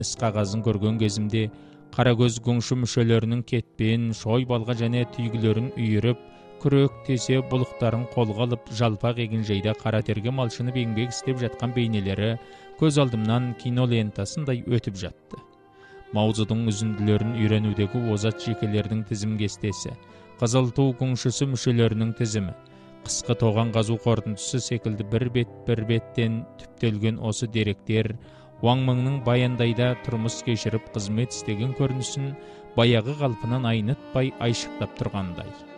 іс қағазын көрген кезімде қара көз гуңшу мүшелерінің кетпен, шой балға және түйгілерін үйіріп, күрек тесе бұлықтарын қолға алып, жалпақ егінжейде қара терге малшынып еңбек істеп жатқан бейнелері көз алдымнан кино лентасындай өтіп жатты. Маузудың үзінділерін үйренудегі озат жекелердің тізім кестесі, қызыл ту гуңшысы мүшелерінің тізімі, қысқы тоған қазу қорытындысы секілді бір беттен түптелген осы деректер Уаң Мыңның баяндайда тұрмыс кешіріп қызмет істеген көрінісін баяғы қалпынан айнытпай айшықтап тұрғандай.